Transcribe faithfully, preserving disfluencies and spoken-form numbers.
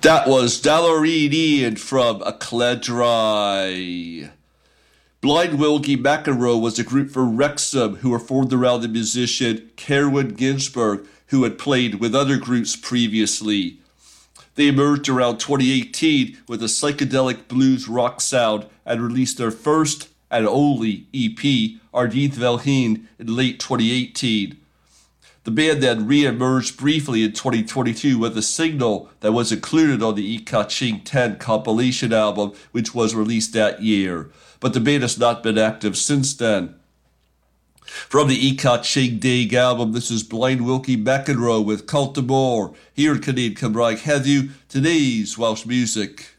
That was Dallarine Ian from Acledri. Blind Wilkie McEnroe was a group from Wrexham who were formed around the musician Kerwin Ginsberg, who had played with other groups previously. They emerged around twenty eighteen with a psychedelic blues rock sound and released their first and only E P, Ardith Velheen, in late twenty eighteen. The band then re-emerged briefly in twenty twenty-two with a single that was included on the Ikaching ten compilation album, which was released that year, but the band has not been active since then. From the Ikaching Dig album, this is Blind Wilkie McEnroe with Cultamore, here in Canadian Cymraeg Heddiw, today's Welsh music.